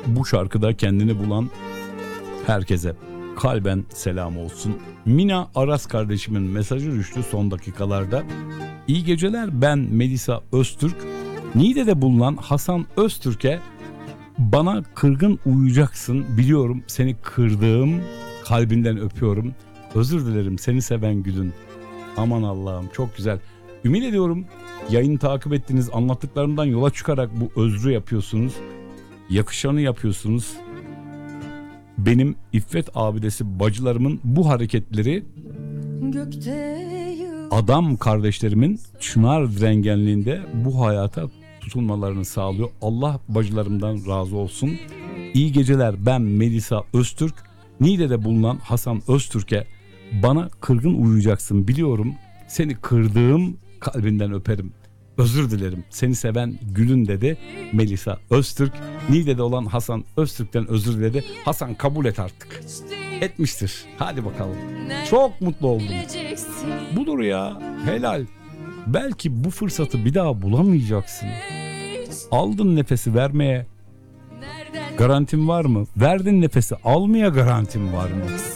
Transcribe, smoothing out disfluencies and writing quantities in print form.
Bu şarkıda kendini bulan herkese kalben selam olsun. Mina Aras kardeşimin mesajı düştü son dakikalarda. İyi geceler, ben Melisa Öztürk. Niğde'de bulunan Hasan Öztürk'e bana kırgın uyuyacaksın, biliyorum seni kırdığım, kalbinden öpüyorum. Özür dilerim seni seven gülün. Aman Allah'ım, çok güzel. Ümit ediyorum yayını takip ettiniz, anlattıklarımdan yola çıkarak bu özrü yapıyorsunuz. Yakışanı yapıyorsunuz. Benim İffet abidesi bacılarımın bu hareketleri adam kardeşlerimin çınar direngenliğinde bu hayata tutunmalarını sağlıyor. Allah bacılarımdan razı olsun. İyi geceler, ben Melisa Öztürk. Niğde'de bulunan Hasan Öztürk'e bana kırgın uyuyacaksın, biliyorum seni kırdığım, kalbinden öperim. Özür dilerim seni seven gülün dedi Melisa Öztürk. Niğde'de olan Hasan Öztürk'ten özür diledi. Hasan kabul et artık. Etmiştir. Hadi bakalım. Çok mutlu oldum. Budur ya. Helal. Belki bu fırsatı bir daha bulamayacaksın. Aldın nefesi vermeye garantin var mı? Verdin nefesi almaya garantin var mı?